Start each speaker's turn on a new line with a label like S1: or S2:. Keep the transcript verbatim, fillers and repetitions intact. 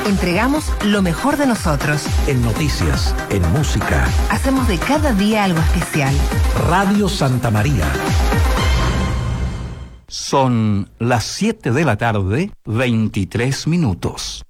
S1: Entregamos lo mejor de nosotros.
S2: En noticias, en música.
S1: Hacemos de cada día algo especial.
S2: Radio Santa María.
S3: Son las siete de la tarde, veintitrés minutos.